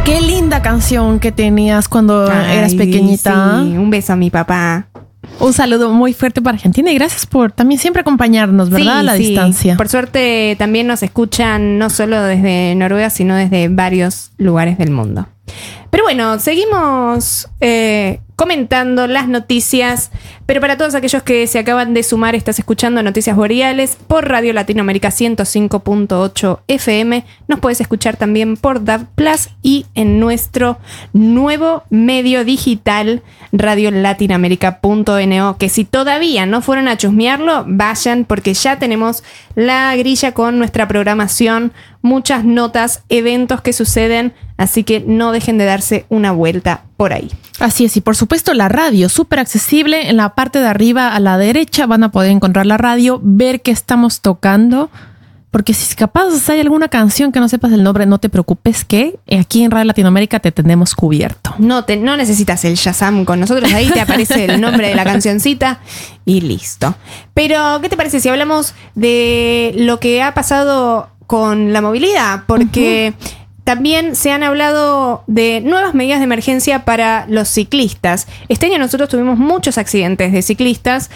Qué linda canción que tenías cuando eras pequeñita. Sí, un beso a mi papá. Un saludo muy fuerte para Argentina y gracias por también siempre acompañarnos, ¿verdad? A la distancia. Por suerte también nos escuchan no solo desde Noruega, sino desde varios lugares del mundo. Pero bueno, seguimos comentando las noticias, pero para todos aquellos que se acaban de sumar, estás escuchando Noticias Boreales por Radio Latinoamérica 105.8 FM. Nos puedes escuchar también por DAB Plus y en nuestro nuevo medio digital radiolatinoamerica.no, que si todavía no fueron a chusmearlo, vayan porque ya tenemos la grilla con nuestra programación, muchas notas, eventos que suceden, así que no dejen de darse una vuelta por ahí. Así es, y por supuesto la radio, súper accesible. En la parte de arriba a la derecha van a poder encontrar la radio, ver qué estamos tocando. Porque si capaz hay alguna canción que no sepas el nombre, no te preocupes que aquí en Radio Latinoamérica te tenemos cubierto. No necesitas el Shazam con nosotros, ahí te aparece el nombre de la cancioncita y listo. Pero, ¿qué te parece si hablamos de lo que ha pasado con la movilidad? Porque también se han hablado de nuevas medidas de emergencia para los ciclistas. Este año nosotros tuvimos muchos accidentes de ciclistas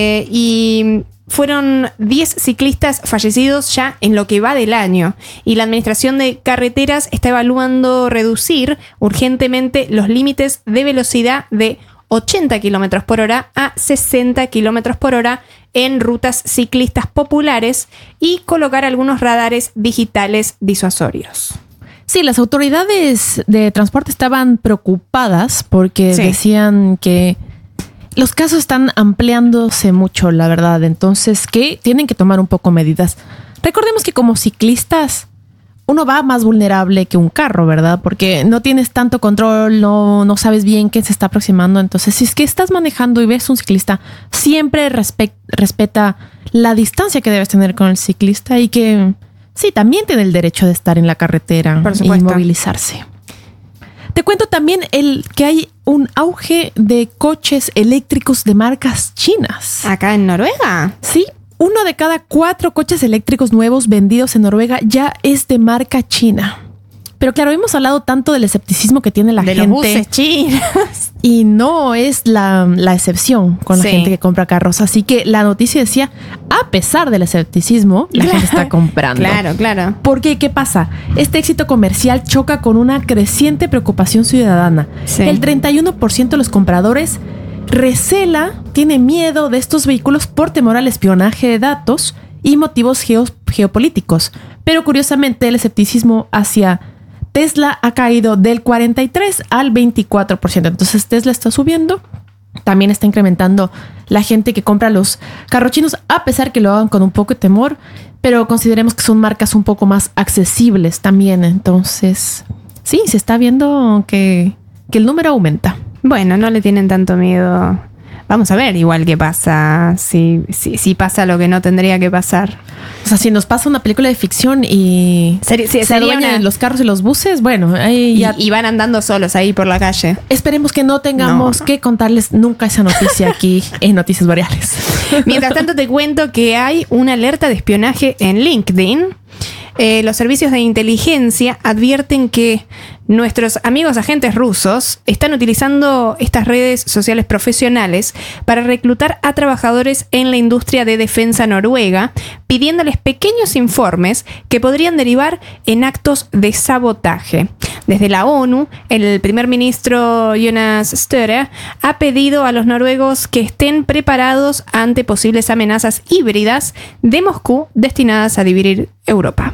y fueron 10 ciclistas fallecidos ya en lo que va del año. Y la Administración de Carreteras está evaluando reducir urgentemente los límites de velocidad de 80 km por hora a 60 km por hora en rutas ciclistas populares y colocar algunos radares digitales disuasorios. Sí, las autoridades de transporte estaban preocupadas porque decían que los casos están ampliándose mucho, la verdad. Entonces, que tienen que tomar un poco medidas. Recordemos que como ciclistas, uno va más vulnerable que un carro, ¿verdad? Porque no tienes tanto control, no sabes bien quién se está aproximando. Entonces, si es que estás manejando y ves un ciclista, siempre respeta la distancia que debes tener con el ciclista y que sí, también tiene el derecho de estar en la carretera y movilizarse. Te cuento también que hay un auge de coches eléctricos de marcas chinas. ¿Acá en Noruega? Sí, 1 de cada 4 coches eléctricos nuevos vendidos en Noruega ya es de marca china. Pero claro, hemos hablado tanto del escepticismo que tiene la gente. De los buses chinos. Y no es la excepción con la gente que compra carros. Así que la noticia decía, a pesar del escepticismo, la gente está comprando. Claro. Porque, ¿qué pasa? Este éxito comercial choca con una creciente preocupación ciudadana. Sí. El 31% de los compradores tiene miedo de estos vehículos por temor al espionaje de datos y motivos geopolíticos. Pero curiosamente, el escepticismo hacia Tesla ha caído del 43 al 24%. Entonces Tesla está subiendo. También está incrementando la gente que compra los carros chinos, a pesar que lo hagan con un poco de temor. Pero consideremos que son marcas un poco más accesibles también. Entonces, sí, se está viendo que el número aumenta. Bueno, no le tienen tanto miedo. Vamos a ver igual qué pasa, si pasa lo que no tendría que pasar. O sea, si nos pasa una película de ficción y se adueñan los carros y los buses, bueno, ahí ya... Y van andando solos ahí por la calle. Esperemos que no tengamos que contarles nunca esa noticia aquí en Noticias Boreales. Mientras tanto, te cuento que hay una alerta de espionaje en LinkedIn. Los servicios de inteligencia advierten que nuestros amigos agentes rusos están utilizando estas redes sociales profesionales para reclutar a trabajadores en la industria de defensa noruega, pidiéndoles pequeños informes que podrían derivar en actos de sabotaje. Desde la ONU, el primer ministro Jonas Støre ha pedido a los noruegos que estén preparados ante posibles amenazas híbridas de Moscú destinadas a dividir Europa.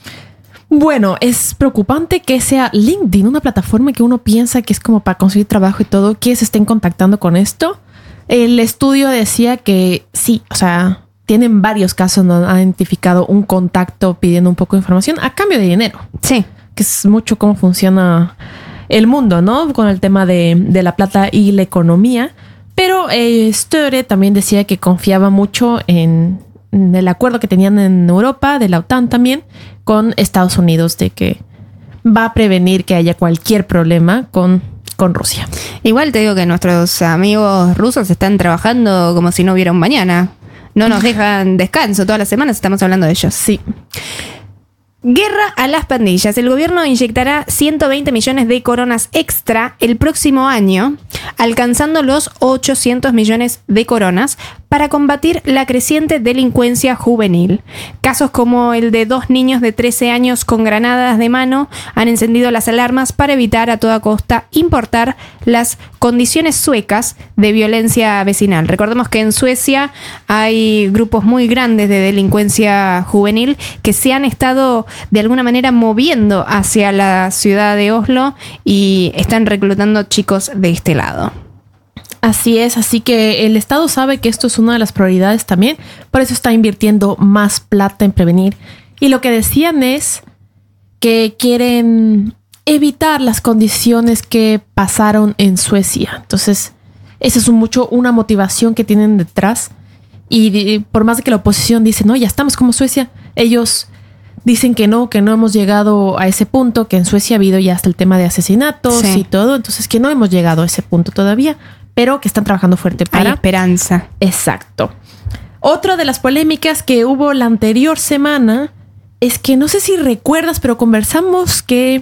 Bueno, es preocupante que sea LinkedIn, una plataforma que uno piensa que es como para conseguir trabajo y todo, que se estén contactando con esto. El estudio decía que sí, o sea, tienen varios casos donde han identificado un contacto pidiendo un poco de información a cambio de dinero. Sí. Que es mucho cómo funciona el mundo, ¿no? Con el tema de la plata y la economía. Pero Støre también decía que confiaba mucho en el acuerdo que tenían en Europa, de la OTAN también, con Estados Unidos, de que va a prevenir que haya cualquier problema con Rusia. Igual te digo que nuestros amigos rusos están trabajando como si no hubiera un mañana. No nos dejan descanso, todas las semanas estamos hablando de ellos. Sí. Guerra a las pandillas. El gobierno inyectará 120 millones de coronas extra el próximo año, alcanzando los 800 millones de coronas para combatir la creciente delincuencia juvenil. Casos como el de 2 niños de 13 años con granadas de mano han encendido las alarmas para evitar a toda costa importar las condiciones suecas de violencia vecinal. Recordemos que en Suecia hay grupos muy grandes de delincuencia juvenil que se han estado de alguna manera moviendo hacia la ciudad de Oslo y están reclutando chicos de este lado. Así es, así que el Estado sabe que esto es una de las prioridades también, por eso está invirtiendo más plata en prevenir. Y lo que decían es que quieren evitar las condiciones que pasaron en Suecia. Entonces, esa es una motivación que tienen detrás. Y por más de que la oposición dice, no, ya estamos como Suecia, ellos dicen que no hemos llegado a ese punto, que en Suecia ha habido ya hasta el tema de asesinatos y todo, entonces que no hemos llegado a ese punto todavía, pero que están trabajando fuerte para... Hay esperanza. Exacto. Otra de las polémicas que hubo la anterior semana es que, no sé si recuerdas, pero conversamos que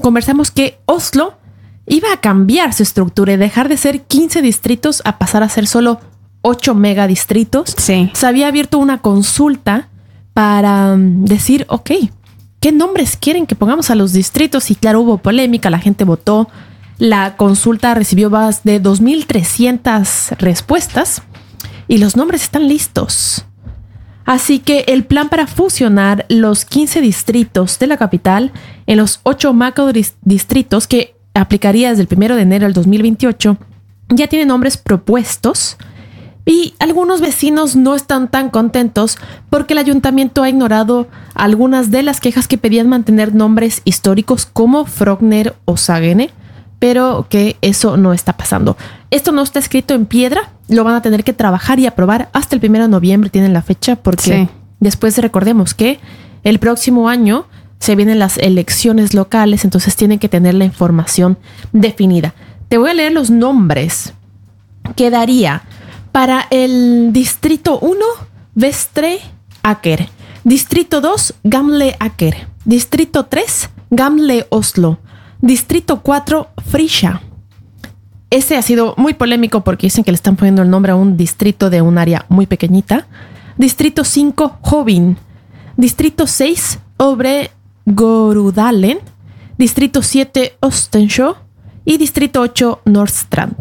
Oslo iba a cambiar su estructura y dejar de ser 15 distritos a pasar a ser solo 8 megadistritos. Sí. Se había abierto una consulta para decir, ok, ¿qué nombres quieren que pongamos a los distritos? Y claro, hubo polémica, la gente votó. La consulta recibió más de 2,300 respuestas y los nombres están listos. Así que el plan para fusionar los 15 distritos de la capital en los 8 macrodistritos que aplicaría desde el 1 de enero del 2028 ya tiene nombres propuestos. Y algunos vecinos no están tan contentos porque el ayuntamiento ha ignorado algunas de las quejas que pedían mantener nombres históricos como Frogner o Sagene, pero que eso no está pasando. Esto no está escrito en piedra, lo van a tener que trabajar y aprobar hasta el 1 de noviembre, tienen la fecha, porque después recordemos que el próximo año se vienen las elecciones locales, entonces tienen que tener la información definida. Te voy a leer los nombres que daría para el Distrito 1, Vestre Aker. Distrito 2, Gamle Aker. Distrito 3, Gamle Oslo. Distrito 4, Frisja. Ese ha sido muy polémico porque dicen que le están poniendo el nombre a un distrito de un área muy pequeñita. Distrito 5, Hovin. Distrito 6, Obre Gorudalen. Distrito 7, Ostensjö. Y Distrito 8, Nordstrand.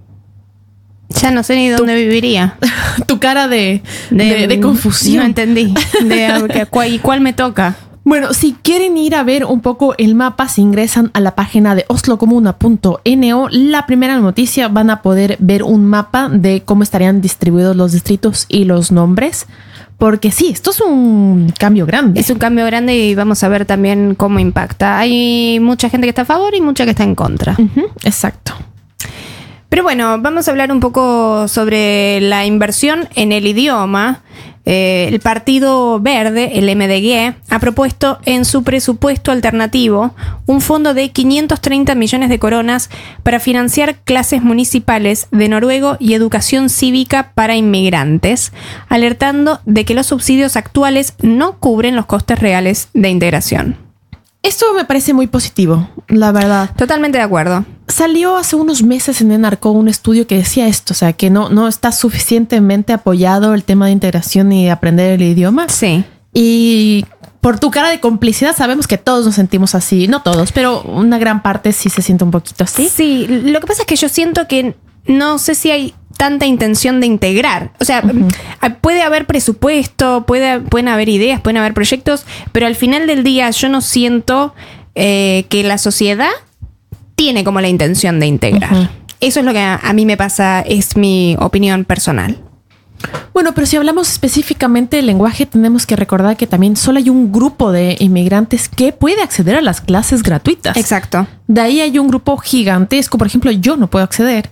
Ya no sé ni dónde viviría. Tu cara de confusión. No entendí. ¿Y cuál me toca? Bueno, si quieren ir a ver un poco el mapa, si ingresan a la página de oslokomuna.no, la primera noticia van a poder ver un mapa de cómo estarían distribuidos los distritos y los nombres. Porque sí, esto es un cambio grande. Es un cambio grande y vamos a ver también cómo impacta. Hay mucha gente que está a favor y mucha que está en contra. Exacto. Pero bueno, vamos a hablar un poco sobre la inversión en el idioma. El Partido Verde, el MDG, ha propuesto en su presupuesto alternativo un fondo de 530 millones de coronas para financiar clases municipales de noruego y educación cívica para inmigrantes, alertando de que los subsidios actuales no cubren los costes reales de integración. Esto me parece muy positivo, la verdad. Totalmente de acuerdo. Salió hace unos meses en Enarco un estudio que decía esto, o sea, que no está suficientemente apoyado el tema de integración y aprender el idioma. Sí. Y por tu cara de complicidad sabemos que todos nos sentimos así. No todos, pero una gran parte sí se siente un poquito así. Sí, lo que pasa es que yo siento que no sé si hay tanta intención de integrar. O sea, puede haber presupuesto, pueden haber ideas, pueden haber proyectos, pero al final del día yo no siento que la sociedad tiene como la intención de integrar. Eso es lo que a mí me pasa, es mi opinión personal. Bueno, pero si hablamos específicamente del lenguaje, tenemos que recordar que también solo hay un grupo de inmigrantes que puede acceder a las clases gratuitas. Exacto. De ahí hay un grupo gigantesco. Por ejemplo, yo no puedo acceder.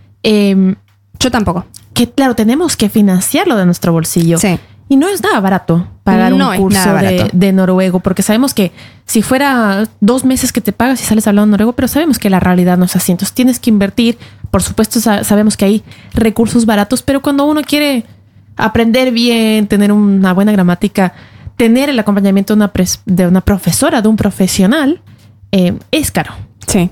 Yo tampoco. Que claro, tenemos que financiarlo de nuestro bolsillo. Sí. Y no es nada barato pagar un curso de noruego, porque sabemos que si fuera 2 meses que te pagas y sales hablando noruego, pero sabemos que la realidad no es así. Entonces tienes que invertir. Por supuesto, sabemos que hay recursos baratos, pero cuando uno quiere aprender bien, tener una buena gramática, tener el acompañamiento de una profesora, de un profesional, es caro. Sí.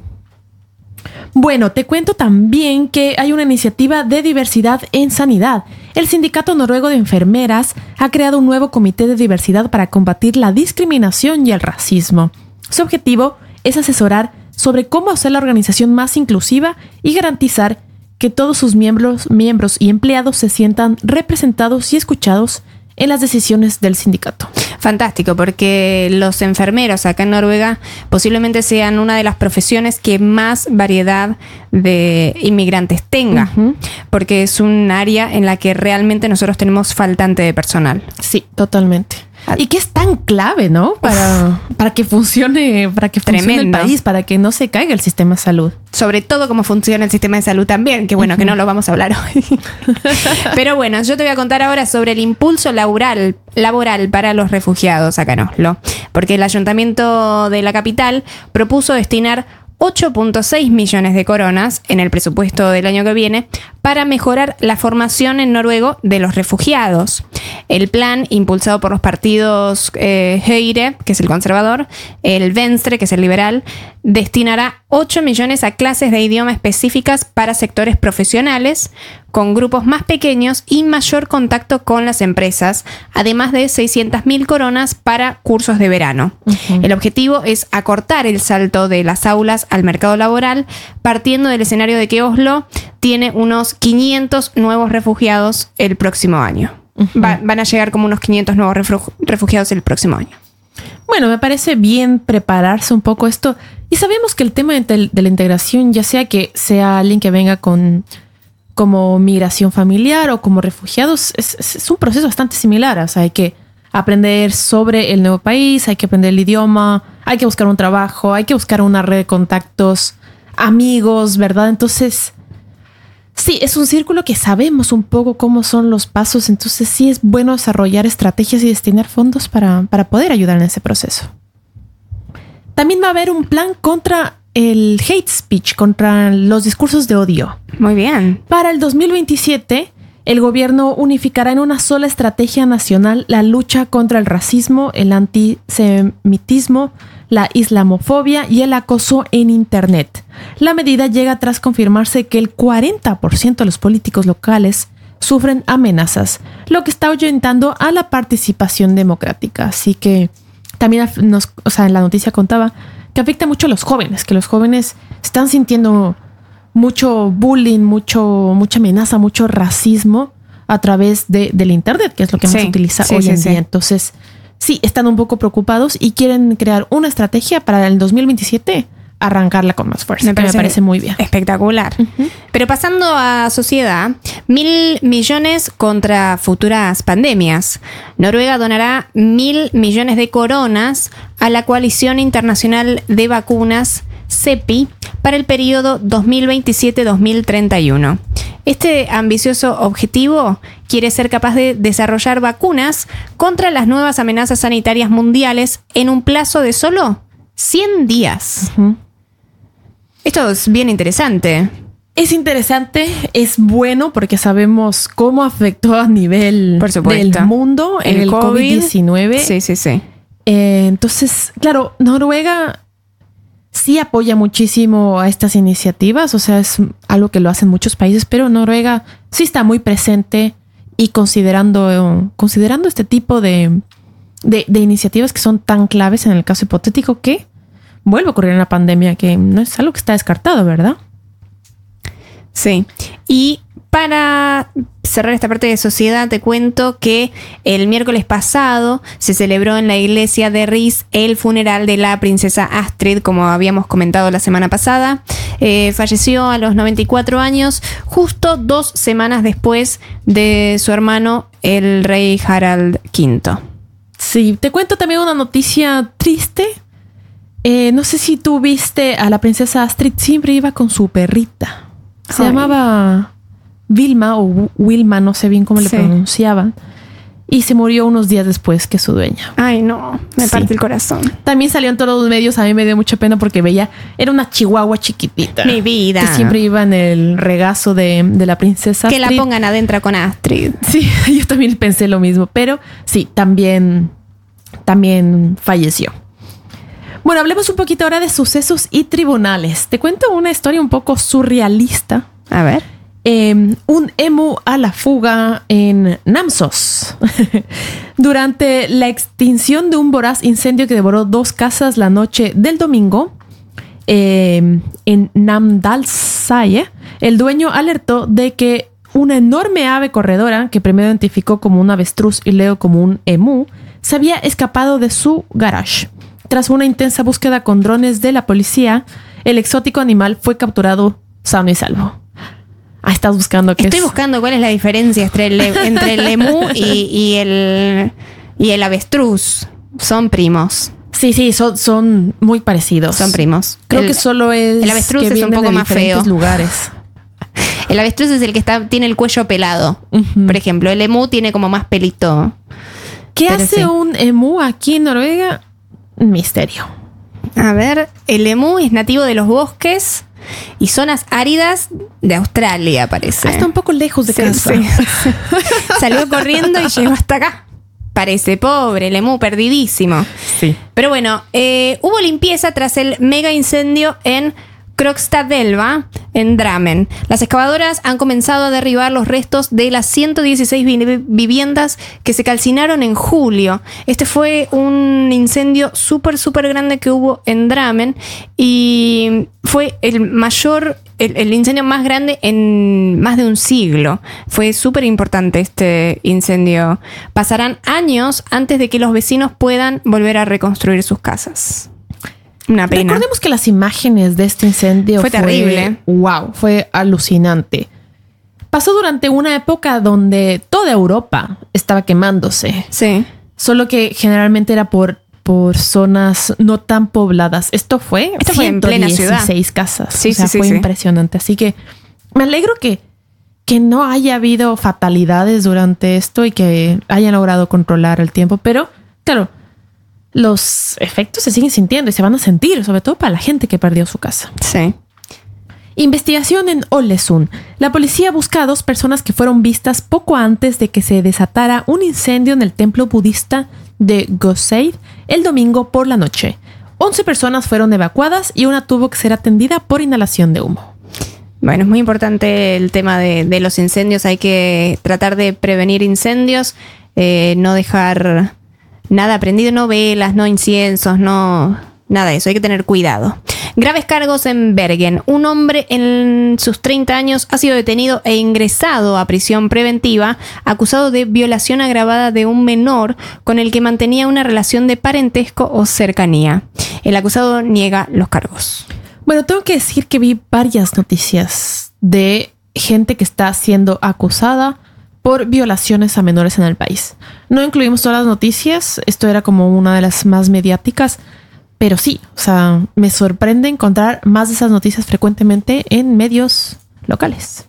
Bueno, te cuento también que hay una iniciativa de diversidad en sanidad. El Sindicato Noruego de Enfermeras ha creado un nuevo comité de diversidad para combatir la discriminación y el racismo. Su objetivo es asesorar sobre cómo hacer la organización más inclusiva y garantizar que todos sus miembros y empleados se sientan representados y escuchados en las decisiones del sindicato. Fantástico, porque los enfermeros acá en Noruega posiblemente sean una de las profesiones que más variedad de inmigrantes tenga, porque es un área en la que realmente nosotros tenemos faltante de personal. Sí, totalmente. Y que es tan clave, ¿no? Para que funcione, el país, para que no se caiga el sistema de salud. Sobre todo cómo funciona el sistema de salud también, que bueno, que no lo vamos a hablar hoy. Pero bueno, yo te voy a contar ahora sobre el impulso laboral para los refugiados acá en Oslo, porque el ayuntamiento de la capital propuso destinar 8.6 millones de coronas en el presupuesto del año que viene para mejorar la formación en noruego de los refugiados. El plan, impulsado por los partidos Høyre, que es el conservador, el Venstre, que es el liberal, destinará 8 millones a clases de idioma específicas para sectores profesionales, con grupos más pequeños y mayor contacto con las empresas, además de 600.000 coronas para cursos de verano. El objetivo es acortar el salto de las aulas al mercado laboral, partiendo del escenario de que Oslo tiene unos 500 nuevos refugiados el próximo año. Van a llegar como unos 500 nuevos refugiados el próximo año. Bueno, me parece bien prepararse un poco esto. Y sabemos que el tema de la integración, ya sea que sea alguien que venga como migración familiar o como refugiados, es un proceso bastante similar. O sea, hay que aprender sobre el nuevo país, hay que aprender el idioma, hay que buscar un trabajo, hay que buscar una red de contactos, amigos, ¿verdad? Entonces, sí, es un círculo que sabemos un poco cómo son los pasos. Entonces, sí es bueno desarrollar estrategias y destinar fondos para poder ayudar en ese proceso. También va a haber un plan contra el hate speech, contra los discursos de odio. Muy bien. Para el 2027, el gobierno unificará en una sola estrategia nacional la lucha contra el racismo, el antisemitismo, la islamofobia y el acoso en Internet. La medida llega tras confirmarse que el 40% de los políticos locales sufren amenazas, lo que está ahuyentando a la participación democrática. Así que también en la noticia contaba que afecta mucho a los jóvenes, que los jóvenes están sintiendo mucho bullying, mucha amenaza, mucho racismo a través del Internet, que es lo que más utiliza hoy en día. Entonces, sí, están un poco preocupados y quieren crear una estrategia para el 2027 arrancarla con más fuerza. Me parece muy bien. Espectacular. Pero pasando a sociedad, 1.000 millones contra futuras pandemias. Noruega donará 1.000 millones de coronas a la Coalición Internacional de Vacunas, CEPI, para el periodo 2027-2031. Este ambicioso objetivo quiere ser capaz de desarrollar vacunas contra las nuevas amenazas sanitarias mundiales en un plazo de solo 100 días. Esto es bien interesante. Es interesante, es bueno porque sabemos cómo afectó a nivel del mundo el COVID-19. Sí. Entonces, claro, Noruega sí apoya muchísimo a estas iniciativas, o sea, es algo que lo hacen muchos países, pero Noruega sí está muy presente y considerando este tipo de iniciativas que son tan claves en el caso hipotético que vuelve a ocurrir una pandemia, que no es algo que está descartado, ¿verdad? Sí. Y para cerrar esta parte de sociedad, te cuento que el miércoles pasado se celebró en la iglesia de Ris el funeral de la princesa Astrid, como habíamos comentado la semana pasada. Falleció a los 94 años, justo 2 semanas después de su hermano, el rey Harald V. Sí, te cuento también una noticia triste. No sé si tú viste a la princesa Astrid, siempre iba con su perrita. Se llamaba Vilma o Wilma, no sé bien cómo le pronunciaban. Y se murió unos días después que su dueña. Ay, no, me parte el corazón. También salió en todos los medios, a mí me dio mucha pena porque era una chihuahua chiquitita. Mi vida. Que siempre iba en el regazo de la princesa Astrid. Que la pongan adentro con Astrid. Sí, yo también pensé lo mismo, pero sí, también también falleció. Bueno, hablemos un poquito ahora de sucesos y tribunales. Te cuento una historia un poco surrealista. A ver. Un emu a la fuga en Namsos. Durante la extinción de un voraz incendio que devoró 2 casas la noche del domingo, en Namdalsaya, el dueño alertó de que una enorme ave corredora, que primero identificó como un avestruz y luego como un emú, se había escapado de su garage. Tras una intensa búsqueda con drones de la policía, el exótico animal fue capturado sano y salvo. Ah, estás buscando qué es. Estoy buscando cuál es la diferencia entre el emú y el avestruz. Son primos. Sí, son muy parecidos. Son primos. Creo que solo es el avestruz que es un poco más feo. Lugares. El avestruz es el que tiene el cuello pelado. Uh-huh. Por ejemplo, el emú tiene como más pelito. ¿Qué hace un emú aquí en Noruega? Misterio. A ver, el emú es nativo de los bosques y zonas áridas de Australia, parece. Está un poco lejos de casa. Sí. Salió corriendo y llegó hasta acá. Parece pobre, el emú perdidísimo. Sí. Pero bueno, hubo limpieza tras el mega incendio en Krokstadelva, en Drammen. Las excavadoras han comenzado a derribar los restos de las 116 viviendas que se calcinaron en julio. Este fue un incendio súper grande que hubo en Drammen y fue el incendio más grande en más de un siglo. Fue súper importante este incendio. Pasarán años antes de que los vecinos puedan volver a reconstruir sus casas. Una pena. Recordemos que las imágenes de este incendio fue terrible. Wow, fue alucinante. Pasó durante una época donde toda Europa estaba quemándose. Sí. Solo que generalmente era por zonas no tan pobladas. Esto fue en plena ciudad. 116 casas. Sí, fue impresionante. Así que me alegro que no haya habido fatalidades durante esto y que hayan logrado controlar el tiempo. Pero, claro, los efectos se siguen sintiendo y se van a sentir, sobre todo para la gente que perdió su casa. Sí. Investigación en Ålesund. La policía busca a 2 personas que fueron vistas poco antes de que se desatara un incendio en el templo budista de Goseid el domingo por la noche. 11 personas fueron evacuadas y una tuvo que ser atendida por inhalación de humo. Bueno, es muy importante el tema de los incendios. Hay que tratar de prevenir incendios, no dejar nada prendido, no velas, no inciensos, no nada de eso. Hay que tener cuidado. Graves cargos en Bergen. Un hombre en sus 30 años ha sido detenido e ingresado a prisión preventiva acusado de violación agravada de un menor con el que mantenía una relación de parentesco o cercanía. El acusado niega los cargos. Bueno, tengo que decir que vi varias noticias de gente que está siendo acusada por violaciones a menores en el país. No incluimos todas las noticias, esto era como una de las más mediáticas, pero sí, o sea, me sorprende encontrar más de esas noticias frecuentemente en medios locales.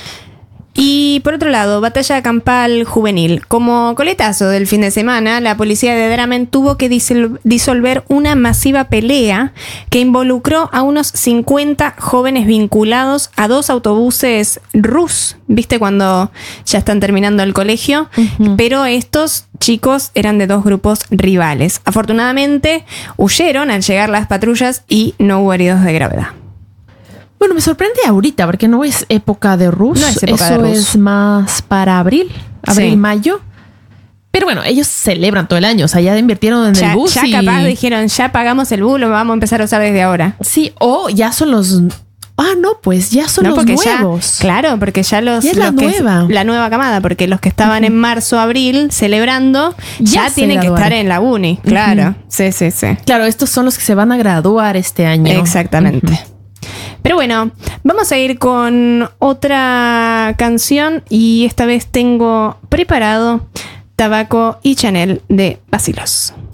Y por otro lado, batalla campal juvenil. Como coletazo del fin de semana, la policía de Drammen tuvo que disolver una masiva pelea que involucró a unos 50 jóvenes vinculados a 2 autobuses RUS. ¿Viste cuando ya están terminando el colegio? Uh-huh. Pero estos chicos eran de 2 grupos rivales. Afortunadamente, huyeron al llegar las patrullas y no hubo heridos de gravedad. Bueno, me sorprende ahorita porque no es época de RUS. No es época de RUS. Eso es más para abril, Sí. mayo. Pero bueno, ellos celebran todo el año. O sea, ya invirtieron en el bus. Ya capaz dijeron, ya pagamos el bus, lo vamos a empezar a usar desde ahora. Sí, o ya son los... no, pues ya son los nuevos. Claro, porque ya ya es la nueva camada, porque los que estaban en marzo, abril, celebrando, ya tienen que estar en la uni. Claro, sí. Claro, estos son los que se van a graduar este año. Exactamente. Pero bueno, vamos a ir con otra canción y esta vez tengo preparado Tabaco y Chanel de Basilos.